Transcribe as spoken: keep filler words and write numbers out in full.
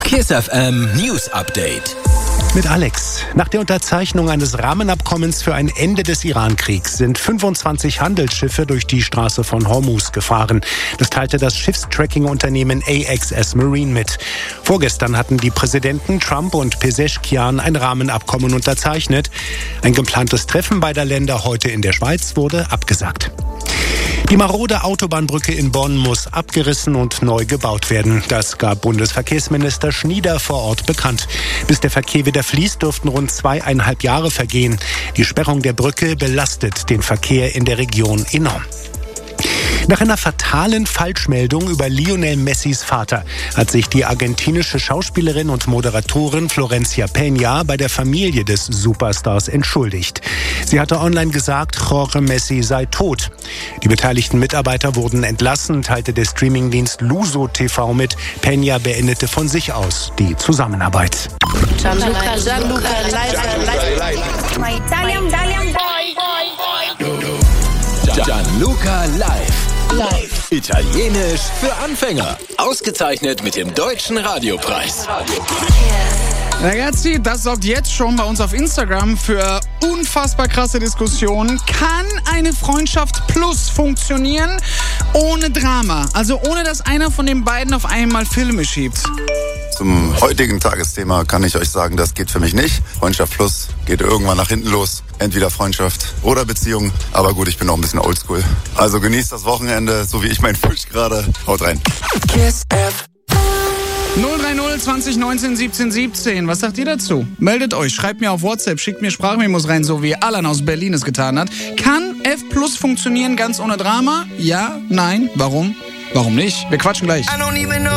KISS F M News Update. Mit Alex. Nach der Unterzeichnung eines Rahmenabkommens für ein Ende des Iran-Kriegs sind fünfundzwanzig Handelsschiffe durch die Straße von Hormuz gefahren. Das teilte das Schiffstracking-Unternehmen A X S Marine mit. Vorgestern hatten die Präsidenten Trump und Pezeshkian ein Rahmenabkommen unterzeichnet. Ein geplantes Treffen beider Länder heute in der Schweiz wurde abgesagt. Die marode Autobahnbrücke in Bonn muss abgerissen und neu gebaut werden. Das gab Bundesverkehrsminister Schnieder vor Ort bekannt. Bis der Verkehr wieder fließt, dürften rund zweieinhalb Jahre vergehen. Die Sperrung der Brücke belastet den Verkehr in der Region enorm. Nach einer fatalen Falschmeldung über Lionel Messis Vater hat sich die argentinische Schauspielerin und Moderatorin Florencia Peña bei der Familie des Superstars entschuldigt. Sie hatte online gesagt, Jorge Messi sei tot. Die beteiligten Mitarbeiter wurden entlassen, teilte der Streamingdienst Luso T V mit. Peña beendete von sich aus die Zusammenarbeit. Gianluca, Gianluca, live, My Italian, Italian boy, boy, boy. Gianluca live. live. Italienisch für Anfänger. Ausgezeichnet mit dem Deutschen Radiopreis. Ragazzi, das sorgt jetzt schon bei uns auf Instagram für unfassbar krasse Diskussionen. Kann eine Freundschaft plus funktionieren ohne Drama? Also ohne, dass einer von den beiden auf einmal Filme schiebt. Zum heutigen Tagesthema kann ich euch sagen, das geht für mich nicht. Freundschaft plus geht irgendwann nach hinten los. Entweder Freundschaft oder Beziehung. Aber gut, ich bin noch ein bisschen oldschool. Also genießt das Wochenende, so wie ich meinen Fisch gerade. Haut rein. KISS F M. null drei null zwanzig neunzehn siebzehn siebzehn. Was sagt ihr dazu? Meldet euch, schreibt mir auf WhatsApp, schickt mir Sprachmemos rein, so wie Alan aus Berlin es getan hat. Kann F Plus funktionieren ganz ohne Drama? Ja? Nein? Warum? Warum nicht? Wir quatschen gleich.